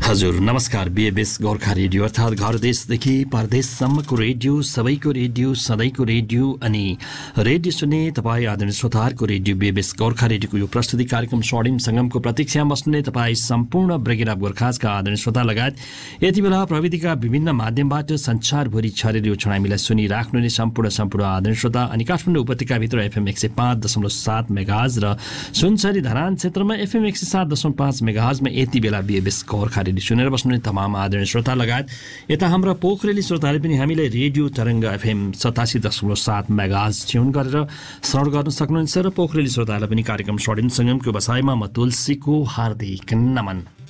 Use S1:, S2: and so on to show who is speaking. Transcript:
S1: हजुर नमस्कार। बीएबएस गोर्खा रेडियो अर्थात् घर देशदेखि परदेशसम्मको रेडियो, सबैको रेडियो, सधैँको रेडियो अनि रेडियो सुन्ने तपाईँ आदरणीय श्रोताहरूको रेडियो बीएबएस गोर्खा रेडियोको यो प्रस्तुति कार्यक्रम स्वर्णिम सङ्गमको प्रतीक्षामा बस्ने तपाईँ सम्पूर्ण ब्रेकिङ अफ गोर्खाजका आदरणीय श्रोता लगायत यति बेला प्रविधिका विभिन्न माध्यमबाट संसारभरि छरेर यो क्षण हामीलाई सुनिराख्नु नै सम्पूर्ण आदरणीय श्रोता अनि काठमाडौँ उपत्यकाभित्र एफएम 105.7 मेगाहर्ज र सुनसरी धरान क्षेत्रमा एफएम 107.5 मेगाहर्जमा यति बेला बीएबएस गोर्खा रेडियो सुनेर बस्नुहुने तमाम आदरणीय श्रोता लगायत यता हाम्रा पोखरेली श्रोताहरूले पनि हामीले रेडियो तरङ्ग एफएम 87.7 मेगाहर्ज ट्युन गरेर श्रवण गर्न सक्नुहुन्छ र पोखरेली श्रोताहरूलाई पनि कार्यक्रम स्वर्णिम सङ्गमको बसाइमा म तुलसीको हार्दिक नमन।